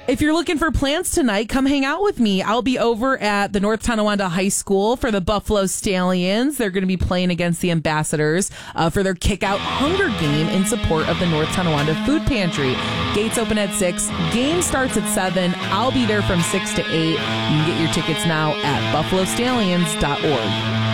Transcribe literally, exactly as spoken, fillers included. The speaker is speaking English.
If you're looking for plans tonight, come hang out with me. I'll be over at the North Tonawanda High School for the Buffalo Stallions. They're going to be playing against the Ambassadors uh, for their kick-out hunger game in support of the North Tonawanda Food Pantry. Gates open at six. Game starts at seven. I'll be there from six to eight. You can get your tickets now at buffalo stallions dot org.